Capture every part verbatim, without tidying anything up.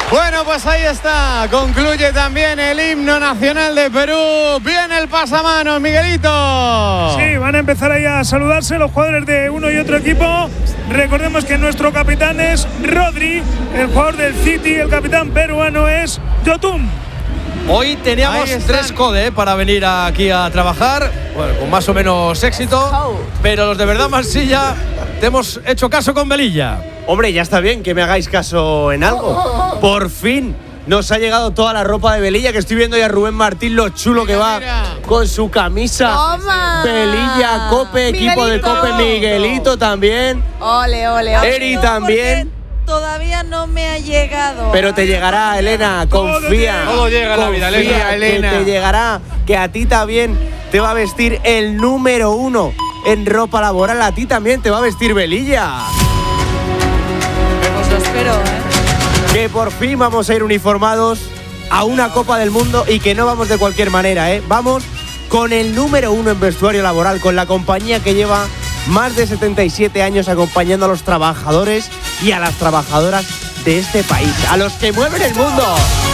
Bueno, pues ahí está. Concluye también el himno nacional de Perú. Viene el pasamanos, Miguelito. Sí, van a empezar ahí a saludarse los jugadores de uno y otro equipo. Recordemos que nuestro capitán es Rodri, el jugador del City, el capitán peruano es Yotun. Hoy teníamos tres code ¿eh? para venir aquí a trabajar, bueno, con más o menos éxito, pero los de verdad Marsilla te hemos hecho caso con Velilla. Hombre, ya está bien que me hagáis caso en algo. Por fin nos ha llegado toda la ropa de Velilla, que estoy viendo ya a Rubén Martín lo chulo que va con su camisa. Toma. Velilla, Cope, equipo de Cope, Miguelito también. Ole, ole, ole. Eri también. Todavía no me ha llegado. Pero te llegará, Elena, confía. Todo llega en la vida, Elena. Elena. Que te llegará, que a ti también te va a vestir el número uno en ropa laboral. A ti también te va a vestir Velilla. Pues lo espero, ¿eh? Que por fin vamos a ir uniformados a una Copa del Mundo y que no vamos de cualquier manera, ¿eh? Vamos con el número uno en vestuario laboral, con la compañía que lleva más de setenta y siete años acompañando a los trabajadores y a las trabajadoras de este país, a los que mueven el mundo.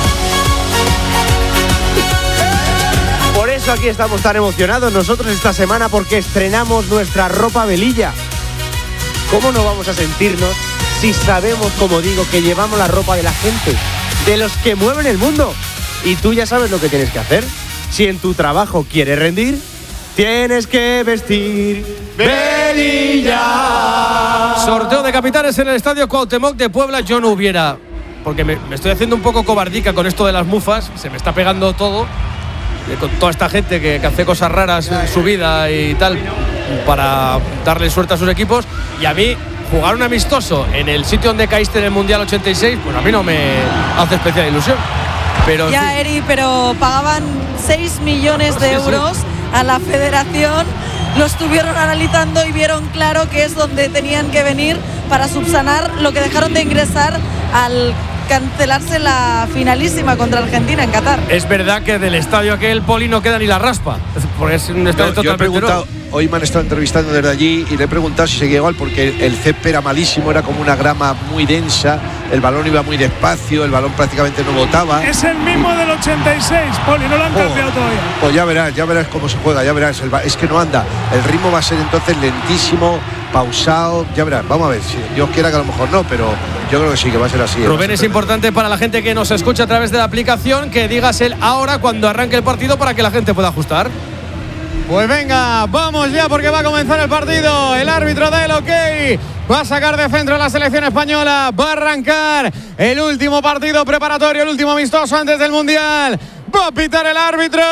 Por eso aquí estamos tan emocionados nosotros esta semana, porque estrenamos nuestra ropa Velilla. ¿Cómo no vamos a sentirnos si sabemos, como digo, que llevamos la ropa de la gente, de los que mueven el mundo? Y tú ya sabes lo que tienes que hacer. Si en tu trabajo quieres rendir, tienes que vestir Velilla. Sorteo de capitanes en el Estadio Cuauhtémoc de Puebla. Yo no hubiera, porque me, me estoy haciendo un poco cobardica con esto de las mufas. Se me está pegando todo, eh, con toda esta gente que, que hace cosas raras en su vida y tal, para darle suerte a sus equipos. Y a mí, jugar un amistoso en el sitio donde caíste en el Mundial ochenta y seis, pues a mí no me hace especial ilusión. Pero, ya, Eri, pero pagaban seis millones de sí, euros sí. a la federación. Lo estuvieron analizando y vieron claro que es donde tenían que venir para subsanar lo que dejaron de ingresar al cancelarse la finalísima contra Argentina en Qatar. Es verdad que del estadio aquel, Poli, no queda ni la raspa, porque es un estadio no, yo he totalmente preguntado, nuevo. Hoy me han estado entrevistando desde allí y le he preguntado si seguía igual, porque el césped era malísimo, era como una grama muy densa, el balón iba muy despacio, el balón prácticamente no botaba. Es el mismo del ochenta y seis, Poli, no lo han cambiado oh, todavía. Pues ya verás, ya verás cómo se juega, ya verás. El, es que no anda. El ritmo va a ser entonces lentísimo, pausado, ya verás. Vamos a ver, si Dios quiera que a lo mejor no, pero yo creo que sí, que va a ser así. Rubén, es importante para la gente que nos escucha a través de la aplicación que digas el ahora cuando arranque el partido para que la gente pueda ajustar. Pues venga, vamos ya porque va a comenzar el partido. El árbitro da el ok. Va a sacar de centro la selección española. Va a arrancar el último partido preparatorio, el último amistoso antes del Mundial. Va a pitar el árbitro.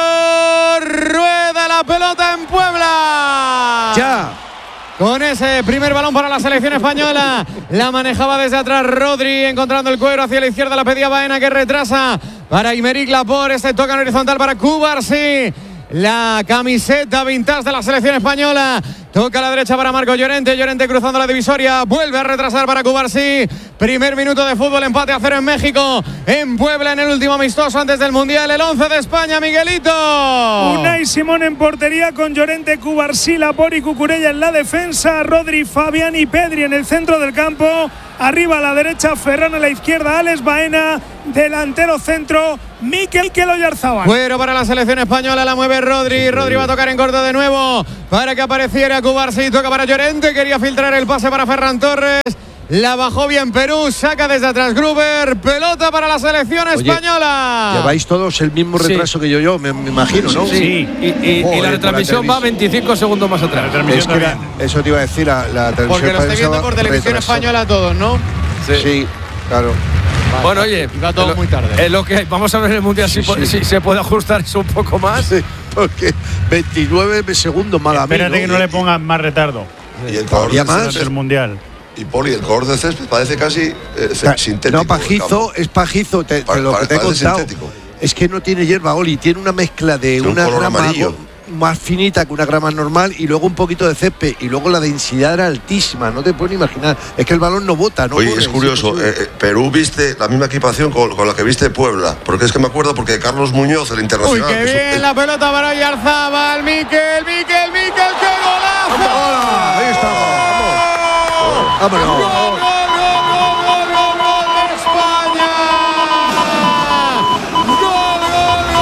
Rueda la pelota en Puebla. Ya. Con ese primer balón para la selección española. La manejaba desde atrás Rodri, encontrando el cuero hacia la izquierda. La pedía Baena, que retrasa para Aymeric Laporte. Este toca en horizontal para Cubarsí. La camiseta vintage de la selección española. Toca a la derecha para Marco Llorente. Llorente cruzando la divisoria. Vuelve a retrasar para Cubarsí. Primer minuto de fútbol. Empate a cero en México. En Puebla, en el último amistoso antes del Mundial. El once de España, Miguelito. Unai Simón en portería con Llorente, Cubarsí, Laporte y Cucurella en la defensa. Rodri, Fabián y Pedri en el centro del campo. Arriba a la derecha, Ferran a la izquierda, Alex Baena. Delantero centro, Mikel, Mikel Oyarzábal. Cuero para la selección española, la mueve Rodri. Rodri va a tocar en corto de nuevo para que apareciera Cubarsí. Toca para Llorente, quería filtrar el pase para Ferran Torres. La bajó bien Perú, saca desde atrás Gruber. Pelota para la selección española. Oye, lleváis todos el mismo retraso sí. que yo, yo me, me imagino, ¿no? Sí, sí. Y, y, Joder, y la retransmisión la va veinticinco segundos más atrás. Es que la, eso te iba a decir, la, la transmisión. Porque lo estoy viendo por televisión retrasó. española todos, ¿no? Sí, sí claro. Vale, bueno, oye, va todo lo, muy tarde. Es lo que hay. Vamos a ver el Mundial sí, si, sí. si se puede ajustar eso un poco más. Sí, porque veintinueve segundos más. Espérate mí, que ¿no? no le pongan más retardo. Y el color del más el Mundial. Y Poli, el color del césped parece casi eh, sintético. No, pajizo, es pajizo, te, pa, lo pa, que te he contado. Sintético. Es que no tiene hierba, Oli, tiene una mezcla de un una grama amarillo. más finita que una grama normal y luego un poquito de césped y luego la densidad era altísima, no te puedes ni imaginar. Es que el balón no bota, no Oye, corre, es curioso, es eh, Perú viste la misma equipación con, con la que viste Puebla, porque es que me acuerdo porque Carlos Muñoz, el internacional. Uy, qué bien es, la pelota para Oyarzábal. Mikel, Mikel, Mikel, qué golazo. ¡Vamos! Ahí está. ¡Vámonos! ¡Vámonos!